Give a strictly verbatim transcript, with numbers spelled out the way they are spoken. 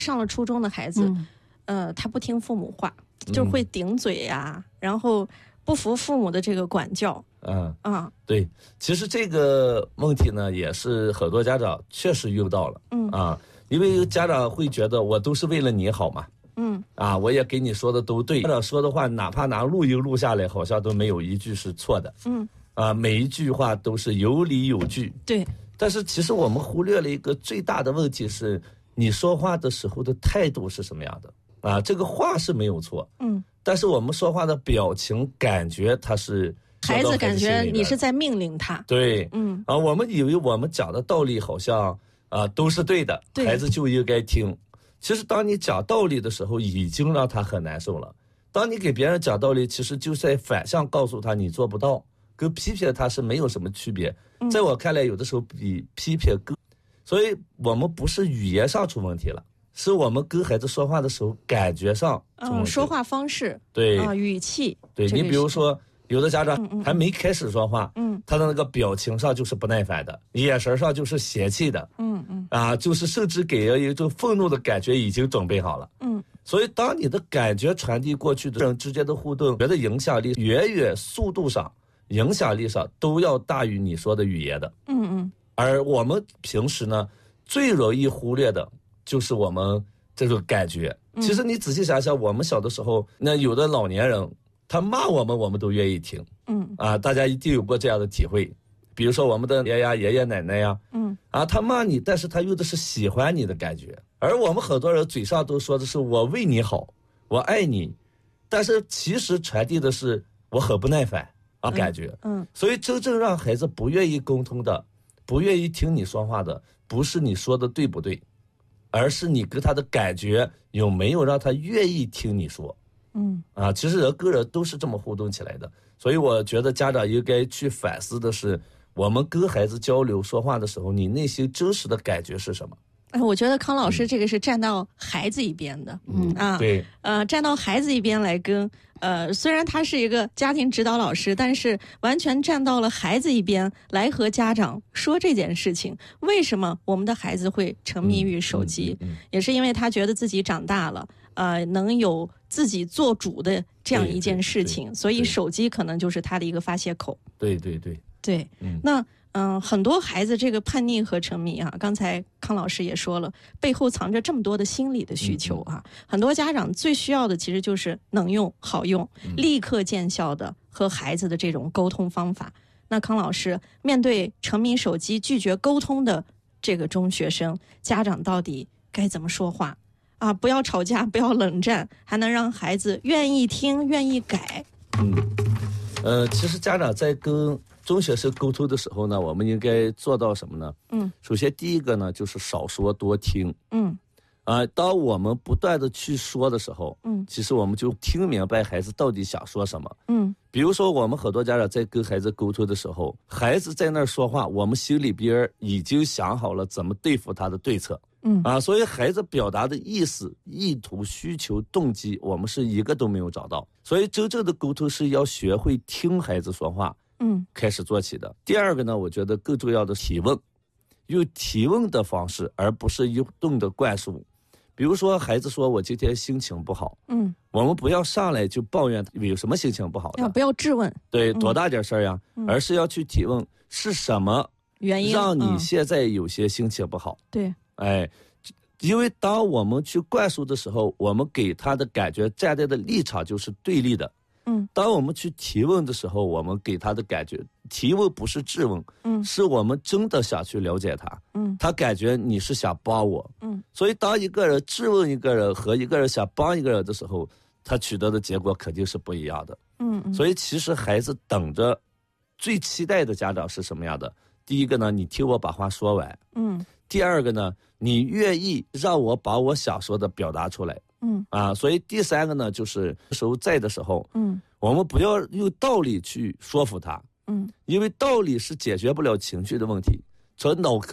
上了初中的孩子，嗯、呃，他不听父母话，就会顶嘴呀、啊嗯，然后不服父母的这个管教。 嗯啊，对，其实这个问题呢，也是很多家长确实遇到了。嗯啊，因为家长会觉得我都是为了你好嘛。嗯啊，我也给你说的都对，家长说的话，哪怕拿录音录下来，好像都没有一句是错的。嗯啊，每一句话都是有理有据。 对， 但是其实我们忽略了一个最大的问题是，你说话的时候的态度是什么样的啊？这个话是没有错。嗯，但是我们说话的表情感觉它是。 孩子感觉你是在命令他， 对，嗯啊，我们以为我们讲的道理好像啊都是对的，对，孩子就应该听。其实当你讲道理的时候，已经让他很难受了。当你给别人讲道理，其实就在反向告诉他你做不到，跟批评他是没有什么区别。嗯、在我看来，有的时候比批评更。所以我们不是语言上出问题了，是我们跟孩子说话的时候感觉上出问题。 嗯，说话方式， 对啊，语气， 对，你比如说。有的家长还没开始说话，嗯，他的那个表情上就是不耐烦的，眼神上就是嫌弃的，嗯嗯，啊，就是甚至给人一种愤怒的感觉，已经准备好了，嗯。所以当你的感觉传递过去的人之间的互动，觉得影响力远远速度上、影响力上都要大于你说的语言的，嗯嗯。而我们平时呢，最容易忽略的就是我们这个感觉。其实你仔细想想，我们小的时候，那有的老年人。他骂我们，我们都愿意听。嗯啊，大家一定有过这样的体会。比如说我们的爷爷、爷爷奶奶呀，嗯啊，他骂你，但是他用的是喜欢你的感觉。而我们很多人嘴上都说的是我为你好，我爱你，但是其实传递的是我很不耐烦啊感觉。嗯，嗯所以真正让孩子不愿意沟通的，不愿意听你说话的，不是你说的对不对，而是你跟他的感觉有没有让他愿意听你说。嗯啊，其实人跟人都是这么互动起来的，所以我觉得家长应该去反思的是，我们跟孩子交流说话的时候，你内心真实的感觉是什么？ 哎，我觉得康老师这个是站到孩子一边的，嗯啊， 对， 呃，站到孩子一边来跟，呃，虽然他是一个家庭指导老师，但是完全站到了孩子一边来和家长说这件事情。为什么我们的孩子会沉迷于手机？嗯嗯嗯、也是因为他觉得自己长大了，呃，能有自己做主的这样一件事情，所以手机可能就是他的一个发泄口。 对对对对，嗯，那。嗯，很多孩子这个叛逆和沉迷啊，刚才康老师也说了，背后藏着这么多的心理的需求啊。嗯嗯、很多家长最需要的其实就是能用、好用、嗯、立刻见效的和孩子的这种沟通方法。那康老师面对沉迷手机、拒绝沟通的这个中学生，家长到底该怎么说话啊？不要吵架，不要冷战，还能让孩子愿意听、愿意改。 嗯，呃，其实家长在跟中学生沟通的时候呢，我们应该做到什么呢？嗯，首先第一个呢，就是少说多听。嗯，啊、呃，当我们不断的去说的时候，嗯，其实我们就听明白孩子到底想说什么。嗯，比如说我们很多家长在跟孩子沟通的时候，孩子在那儿说话，我们心里边已经想好了怎么对付他的对策。嗯，啊，所以孩子表达的意思、意图、需求、动机，我们是一个都没有找到。所以真正的沟通是要学会听孩子说话。嗯，开始做起的。第二个呢，我觉得更重要的提问，用提问的方式，而不是用动的灌输。比如说，孩子说我今天心情不好，嗯，我们不要上来就抱怨有什么心情不好的， 不要质问， 对，多大点事儿呀，嗯、而是要去提问是什么原因让你现在有些心情不好。 对、嗯， 哎，因为当我们去灌输的时候，我们给他的感觉站在的立场就是对立的。嗯，当我们去提问的时候，我们给他的感觉，提问不是质问，嗯，是我们真的想去了解他，嗯，他感觉你是想帮我，嗯，所以当一个人质问一个人和一个人想帮一个人的时候，他取得的结果肯定是不一样的，嗯嗯，所以其实孩子等着最期待的家长是什么样的？第一个呢，你听我把话说完，嗯，第二个呢，你愿意让我把我想说的表达出来。嗯啊，所以第三个呢，就是时候在的时候，嗯，我们不要用道理去说服他，嗯，因为道理是解决不了情绪的问题，从脑壳